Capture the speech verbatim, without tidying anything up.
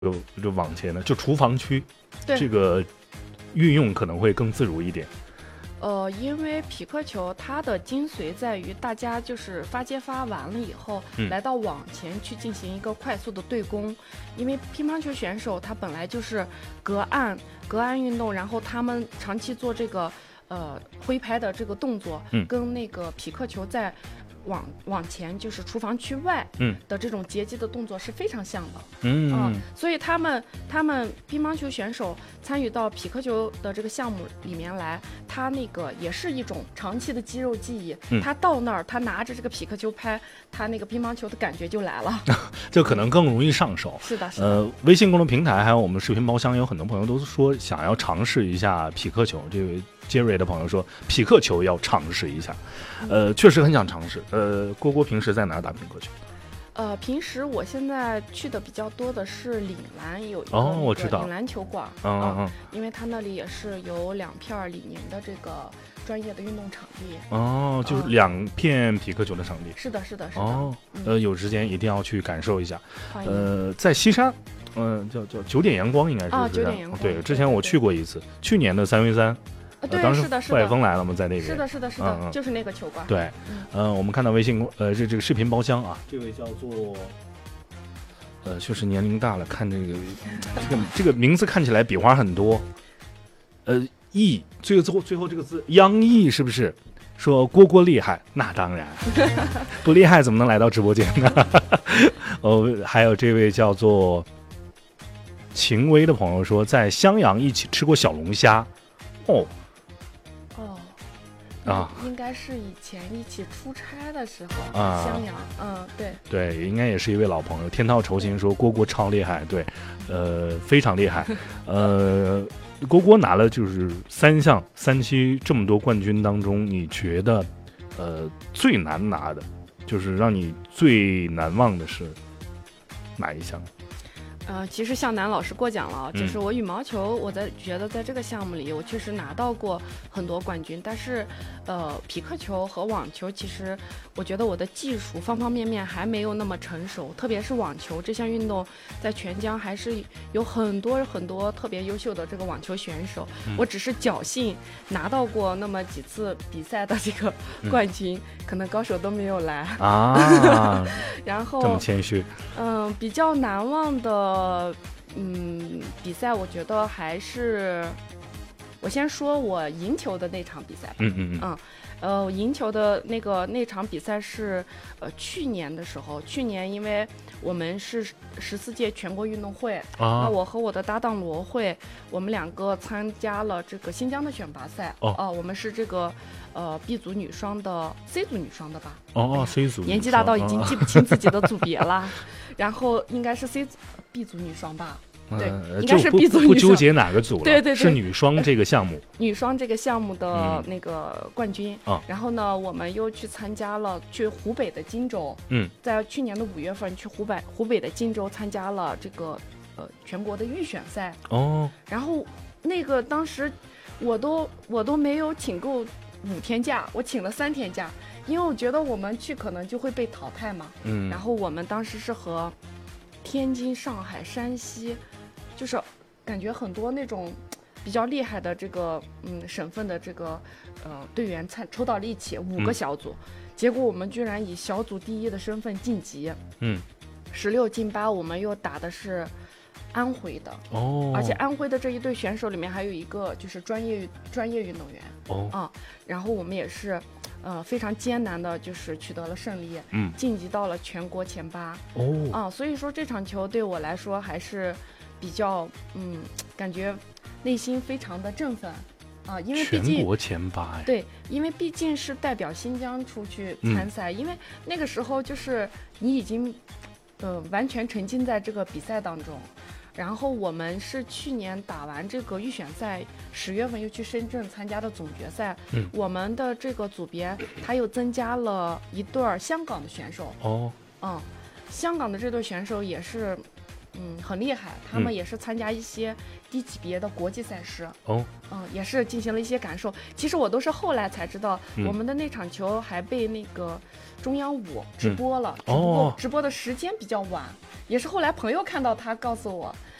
就就往前的，就厨房区， 对这个运用可能会更自如一点。 呃，因为匹克球它的精髓在于大家就是发接发完了以后， 嗯来到网前去进行一个快速的对攻。因为乒乓球选手他本来就是隔岸隔岸运动，然后他们长期做这个呃挥拍的这个动作， 嗯跟那个匹克球在往往前就是厨房区外嗯的这种截击的动作是非常像的。 嗯嗯，所以他们他们乒乓球选手参与到匹克球的这个项目里面来，他那个也是一种长期的肌肉记忆。 嗯他到那儿，他拿着这个匹克球拍，他那个乒乓球的感觉就来了。 就可能更容易上手。 是的，是的。 呃，微信公众平台还有我们视频包厢，有很多朋友都说想要尝试一下匹克球。这位杰瑞的朋友说，匹克球要尝试一下，呃，确实很想尝试。呃，郭郭平时在哪儿打匹克球？ 呃，平时我现在去的比较多的是岭南，有一个哦我知道岭南球馆。 嗯嗯嗯。 因为它那里也是有两片李宁的这个专业的运动场地。 哦，就是两片匹克球的场地。 是的，是的，是的。 哦， 嗯呃，有时间一定要去感受一下。 欢迎。 呃，在西山，嗯、叫叫九点阳光应该是啊是这样九点阳光对， 对之前我去过一次，去年的三 v 三。 呃对， 当时是的，是傅海的。 峰来了嘛，在那边。 是的，是的，是的， 嗯嗯就是那个球馆。 对， 嗯呃，我们看到微信公呃这这个视频包厢啊，这位叫做，呃，确实年龄大了，看这个这个这个名字看起来笔画很多，呃，毅，最后最后这个字央毅是不是？说郭郭厉害，那当然，不厉害怎么能来到直播间呢？哦，还有这位叫做秦薇的朋友说，在襄阳一起吃过小龙虾，哦。 哦， 啊， 应该是以前一起出差的时候， 啊襄阳，嗯，对， 对，应该也是一位老朋友。天涛酬勤说郭郭超厉害，对，呃，非常厉害。呃，郭郭拿了就是三项三期这么多冠军当中，你觉得呃最难拿的，就是让你最难忘的是哪一项？ 呃，其实向南老师过奖了， 嗯就是我羽毛球，我在觉得在这个项目里，我确实拿到过很多冠军，但是，呃，匹克球和网球，其实我觉得我的技术方方面面还没有那么成熟，特别是网球这项运动，在全疆还是有很多很多特别优秀的这个网球选手， 嗯我只是侥幸拿到过那么几次比赛的这个冠军， 嗯、 可能高手都没有来啊， 然后这么谦虚， 嗯、呃，比较难忘的。呃，嗯，比赛我觉得还是，我先说我赢球的那场比赛吧。 嗯嗯嗯。 嗯，呃，我赢球的那个那场比赛是，呃，去年的时候，去年因为我们是十四届全国运动会， 啊， 那我和我的搭档罗慧，我们两个参加了这个新疆的选拔赛。 哦， 呃、我们是这个。呃 ，B 组女双的 C 组女双的吧？ 哦哦 ，C 组年纪大到已经记不清自己的组别了，然后应该是 C 组 B 组女双吧？对， 呃、 应该是 B 组女双。 不纠结哪个组了， 对对对， 是女双这个项目。 女双这个项目的那个冠军。 嗯、啊， 然后呢，我们又去参加了去湖北的荆州。 嗯， 在去年的五月份去湖北湖北的荆州参加了这个呃全国的预选赛。 哦， 然后那个当时我都我都没有请够。五天假，我请了三天假，因为我觉得我们去可能就会被淘汰嘛。 嗯。 然后我们当时是和天津、上海、山西，就是感觉很多那种比较厉害的这个嗯省份的这个呃队员参抽到了一起五个小组、嗯，结果我们居然以小组第一的身份晋级。 嗯。 十六进八，我们又打的是。安徽的哦， 而且安徽的这一队选手里面还有一个就是专业专业运动员哦啊、嗯，然后我们也是，呃，非常艰难的，就是取得了胜利， 嗯， 晋级到了全国前八哦啊、嗯，所以说这场球对我来说还是比较，嗯，感觉内心非常的振奋啊、呃，因为毕竟全国前八呀， 对，因为毕竟是代表新疆出去参赛、嗯，因为那个时候就是你已经，呃，完全沉浸在这个比赛当中。然后我们是去年打完这个预选赛，十月份又去深圳参加的总决赛。 嗯， 我们的这个组别，它又增加了一对香港的选手。 哦， 嗯，香港的这对选手也是嗯，很厉害，他们也是参加一些低级别的国际赛事。 哦， 嗯，也是进行了一些感受。其实我都是后来才知道， 嗯我们的那场球还被那个中央五直播了， 嗯、 只不过哦直播的时间比较晚，也是后来朋友看到他告诉我。